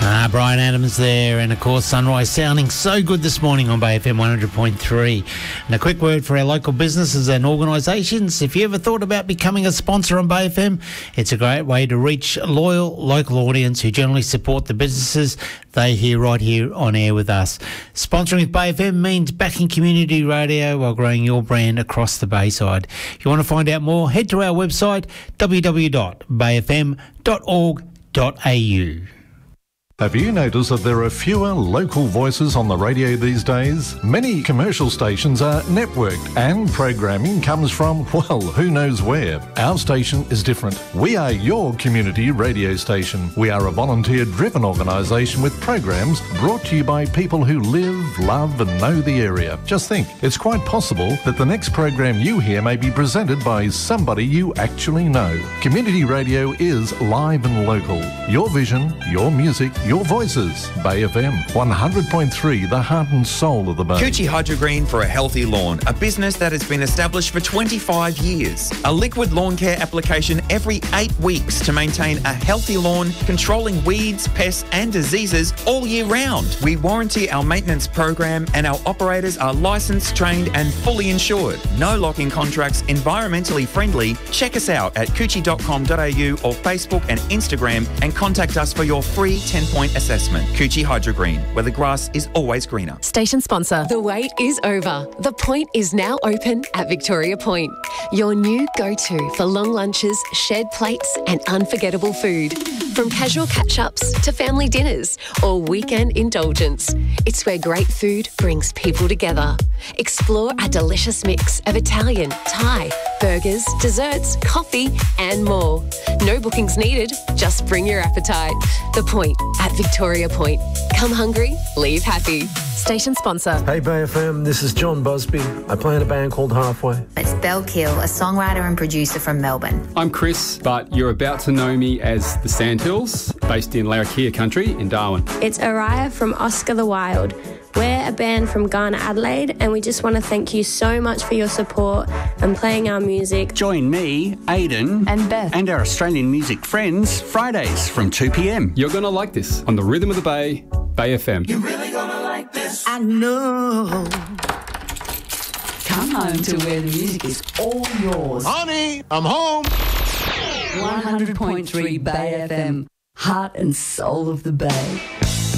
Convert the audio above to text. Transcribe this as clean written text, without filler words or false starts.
Brian Adams there, and of course Sunrise sounding so good this morning on Bay FM 100.3. And a quick word for our local businesses and organisations. If you ever thought about becoming a sponsor on Bay FM, it's a great way to reach loyal local audience who generally support the businesses they hear right here on air with us. Sponsoring with Bay FM means backing community radio while growing your brand across the Bayside. If you want to find out more, head to our website www.bayfm.org.au. Have you noticed that there are fewer local voices on the radio these days? Many commercial stations are networked and programming comes from, well, who knows where. Our station is different. We are your community radio station. We are a volunteer-driven organisation with programs brought to you by people who live, love and know the area. Just think, it's quite possible that the next program you hear may be presented by somebody you actually know. Community radio is live and local. Your vision, your music, your voices. Bay FM 100.3, the heart and soul of the Bay. Coochie Hydrogreen for a healthy lawn, a business that has been established for 25 years. A liquid lawn care application every 8 weeks to maintain a healthy lawn, controlling weeds, pests and diseases all year round. We warranty our maintenance program and our operators are licensed, trained and fully insured. No lock-in contracts, environmentally friendly. Check us out at coochie.com.au or Facebook and Instagram and contact us for your free 10-point assessment. Coochie Hydrogreen, where the grass is always greener. Station sponsor. The wait is over. The Point is now open at Victoria Point. Your new go-to for long lunches, shared plates and unforgettable food. From casual catch-ups to family dinners or weekend indulgence, it's where great food brings people together. Explore a delicious mix of Italian, Thai, burgers, desserts, coffee and more. No bookings needed, just bring your appetite. The Point at Victoria Point. Come hungry, leave happy. Station sponsor. Hey Bay FM, this is John Busby. I play in a band called Halfway. It's Belle Kill, a songwriter and producer from Melbourne. I'm Chris, but you're about to know me as the Sandhills, based in Larrakia country in Darwin. It's Araya from Oscar the Wild. We're a band from Ghana, Adelaide, and we just want to thank you so much for your support and playing our music. Join me, Aidan, and Beth, and our Australian music friends Fridays from 2 p.m. You're going to like this on the Rhythm of the Bay, Bay FM. You're really going to like this. I know. Come home to where the music is all yours. Honey, I'm home. 100.3 Bay FM, heart and soul of the Bay.